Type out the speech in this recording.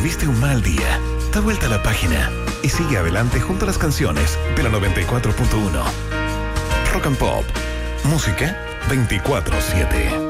¿Tuviste un mal día? Da vuelta a la página y sigue adelante junto a las canciones de la 94.1. Rock and Pop. Música 24/7.